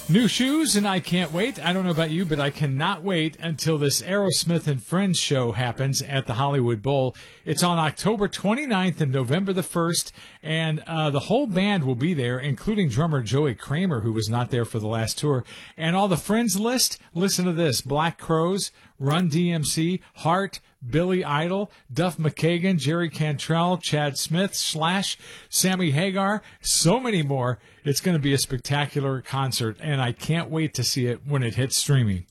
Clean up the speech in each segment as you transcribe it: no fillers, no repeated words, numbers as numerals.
New shoes, and I can't wait. I don't know about you, but I cannot wait until this Aerosmith and Friends show happens at the Hollywood Bowl. It's on October 29th and November the 1st, and the whole band will be there, including drummer Joey Kramer, who was not there for the last tour. And all the Friends list, listen to this: Black Crowes, Run DMC, Heart, Billy Idol, Duff McKagan, Jerry Cantrell, Chad Smith, Slash, Sammy Hagar, so many more. It's going to be a spectacular concert, and I can't wait to see it when it hits streaming.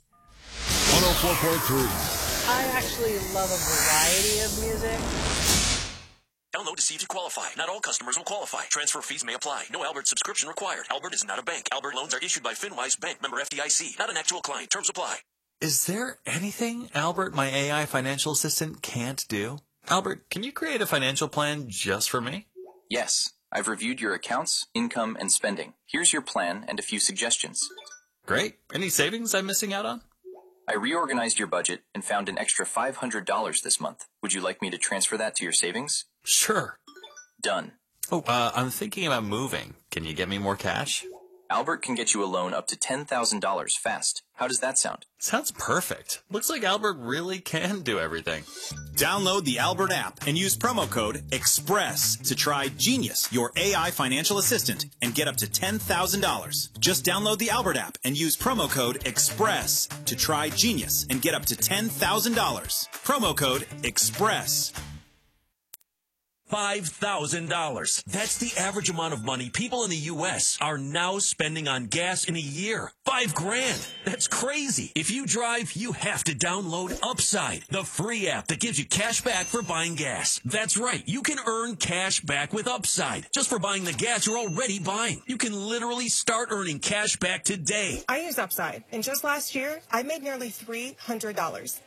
104.3. I actually love a variety of music. Download to see if you qualify. Not all customers will qualify. Transfer fees may apply. No Albert subscription required. Albert is not a bank. Albert loans are issued by FinWise Bank, member FDIC. Not an actual client. Terms apply. Is there anything Albert, my AI financial assistant, can't do? Albert, can you create a financial plan just for me? Yes, I've reviewed your accounts, income, and spending. Here's your plan and a few suggestions. Great. Any savings I'm missing out on? I reorganized your budget and found an extra $500 this month. Would you like me to transfer that to your savings? Sure. Done. Oh, I'm thinking about moving. Can you get me more cash? Albert can get you a loan up to $10,000 fast. How does that sound? Sounds perfect. Looks like Albert really can do everything. Download the Albert app and use promo code EXPRESS to try Genius, your AI financial assistant, and get up to $10,000. Just download the Albert app and use promo code EXPRESS to try Genius and get up to $10,000. Promo code EXPRESS. $5,000. That's the average amount of money people in the U.S. are now spending on gas in a year. $5,000. That's crazy. If you drive, you have to download Upside, the free app that gives you cash back for buying gas. That's right. You can earn cash back with Upside just for buying the gas you're already buying. You can literally start earning cash back today. I use Upside, and just last year, I made nearly $300.